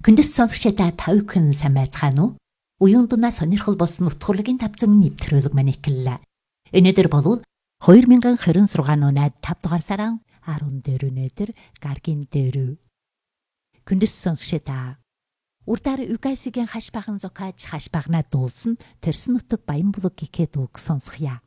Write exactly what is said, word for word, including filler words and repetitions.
Хүндэс сонсогчдаа тавьхан сайн байцгаана уу? Уян дунаа сонирхол болсон нутгуулагийн тавцан нэвтрүүлэг маань эхэллээ. Өнөөдөр болвол two thousand twenty-six оны five дугаар сарын ten дээр өнөөдөр гаргийн дээр. Хүндэс сонсогчдаа урдаар Угайсигийн хаш бахан зокааж хаш багнаа дуулсан тэрсэн нутаг баян бүлэг гэхэд үг сонсхия.